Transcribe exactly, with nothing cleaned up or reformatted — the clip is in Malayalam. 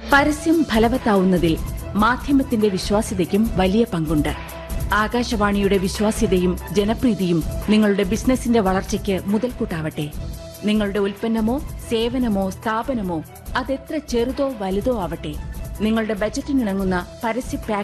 പരസ്യം ഫലവത്താവുന്നതിൽ മാധ്യമത്തിന്റെ വിശ്വാസ്യതയ്ക്കും വലിയ പങ്കുണ്ട്. ആകാശവാണിയുടെ വിശ്വാസ്യതയും ജനപ്രീതിയും നിങ്ങളുടെ ബിസിനസിന്റെ വളർച്ചയ്ക്ക് മുതൽക്കൂട്ടാവട്ടെ. നിങ്ങളുടെ ഉൽപ്പന്നമോ സേവനമോ സ്ഥാപനമോ അതെത്ര ചെറുതോ വലുതോ ആവട്ടെ, നിങ്ങളുടെ ബജറ്റിനിണങ്ങുന്ന പരസ്യ